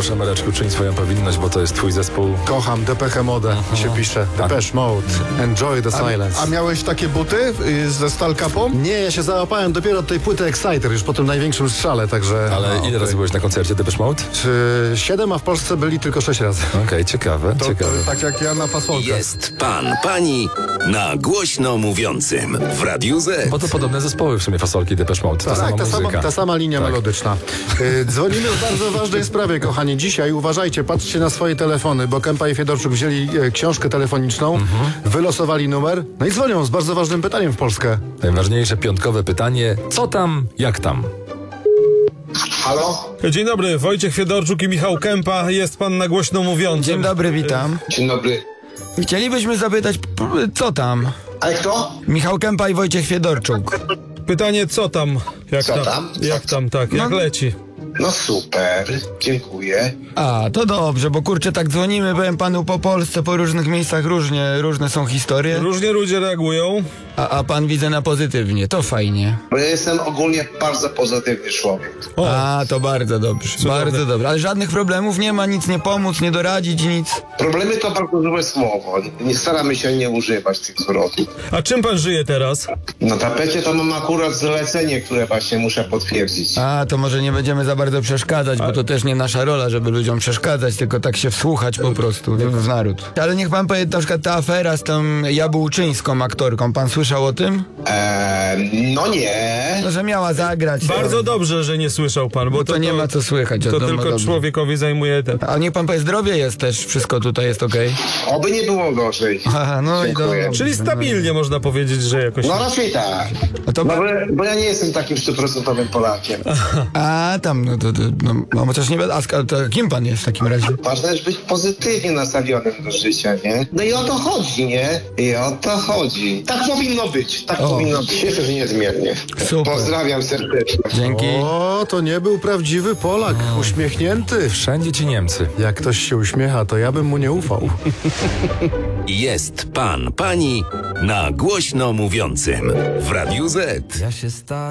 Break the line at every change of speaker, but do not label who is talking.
Proszę, Mareczku, czyń swoją powinność, bo to jest twój zespół.
Kocham Depeche Mode, się pisze. Depeche Mode. Enjoy the silence.
A miałeś takie buty ze Stal Capą?
Nie, ja się załapałem dopiero od tej płyty Exciter, już po tym największym strzale, także...
Ale ile razy byłeś na koncercie Depeche Mode?
7, a w Polsce byli tylko 6 razy.
Okej, ciekawe,
To
ciekawe.
tak jak ja na fasolkach.
Jest pan, pani na głośno mówiącym w Radiu Z.
Bo to podobne zespoły w sumie, fasolki Depeche Mode. Ta sama muzyka.
ta sama linia
Tak.
melodyczna. Dzwonimy w bardzo ważnej sprawie, kochani. Dzisiaj uważajcie, patrzcie na swoje telefony, bo Kępa i Fiedorczuk wzięli książkę telefoniczną, wylosowali numer, no i dzwonią z bardzo ważnym pytaniem w Polskę.
Najważniejsze piątkowe pytanie, co tam, jak tam?
Halo?
Dzień dobry, Wojciech Fiedorczuk i Michał Kępa. Jest pan na głośno mówiącym.
Dzień dobry, witam.
Dzień dobry.
Chcielibyśmy zapytać, co tam?
Ale kto?
Michał Kępa i Wojciech Fiedorczuk.
Pytanie, co tam? Jak
Co tam?
Jak tam, tak, jak leci?
No super, dziękuję.
A, to dobrze, bo kurczę, tak dzwonimy, powiem panu, po Polsce, po różnych miejscach różne są historie,
Różnie ludzie reagują.
a pan widzę na pozytywnie, to fajnie.
Bo ja jestem ogólnie bardzo pozytywny człowiek.
O,
A, to bardzo dobrze, bardzo dobrze. Ale żadnych problemów nie ma, nic nie pomóc, nie doradzić, nic.
Problemy to bardzo złe słowo. Nie staramy się nie używać tych zwrotów.
a czym pan żyje teraz?
Na tapecie to mam akurat zlecenie, które właśnie muszę potwierdzić.
A, to może nie będziemy za bardzo przeszkadzać, bo to też nie nasza rola, żeby ludziom przeszkadzać, tylko tak się wsłuchać po prostu w naród. Ale niech pan powie, na przykład ta afera z tą Jabłczyńską aktorką, pan słyszał o tym?
No nie.
No, że miała zagrać.
Bardzo dobrze, że nie słyszał pan, bo
To nie ma co słychać.
To
wiadomo,
tylko
dobrze.
człowiekowi zajmuje ten.
A niech pan powie, zdrowie jest też, wszystko tutaj jest okej.
Oby nie było gorzej.
Aha, no i
Dziękuję.
dobrze.
Czyli stabilnie można powiedzieć, że jakoś...
No raczej tak.
A to
No
pan...
bo ja nie jestem takim 100% Polakiem.
A tam, no chociaż nie będę. A to kim pan jest w takim razie?
Ważne jest być pozytywnie nastawionym do życia, nie? No i o to chodzi, nie? I o to chodzi. Tak powinno być. Tak powinno być. Cieszę się niezmiernie.
Super.
Pozdrawiam serdecznie.
Dzięki.
O, to nie był prawdziwy Polak, uśmiechnięty.
Wszędzie ci Niemcy.
Jak ktoś się uśmiecha, to ja bym mu nie ufał.
Jest pan, pani na głośno mówiącym w Radiu Z.
Ja się